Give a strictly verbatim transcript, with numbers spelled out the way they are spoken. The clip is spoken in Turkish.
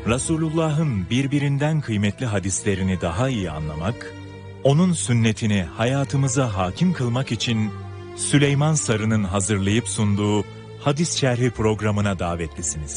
Resulullah'ın birbirinden kıymetli hadislerini daha iyi anlamak, onun sünnetini hayatımıza hakim kılmak için Süleyman Sarı'nın hazırlayıp sunduğu Hadis Şerhi programına davetlisiniz.